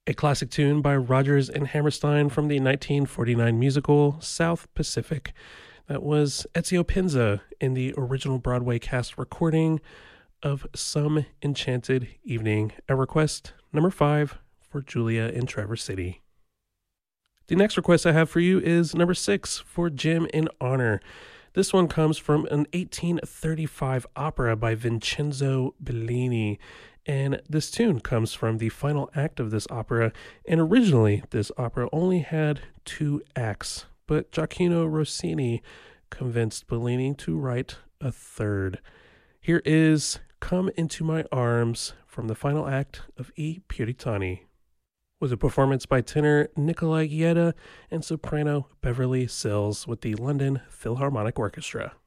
A classic tune by Rodgers and Hammerstein from the 1949 musical South Pacific. That was Ezio Pinza in the original Broadway cast recording of Some Enchanted Evening, a request number 5 for Julia in Traverse City. The next request I have for you is number 6 for Jim in Honor. This one comes from an 1835 opera by Vincenzo Bellini, and this tune comes from the final act of this opera, and originally this opera only had 2 acts, but Gioacchino Rossini convinced Bellini to write a third. Here is Come Into My Arms from the final act of I Puritani, with a performance by tenor Nikolai Guetta and soprano Beverly Sills with the London Philharmonic Orchestra.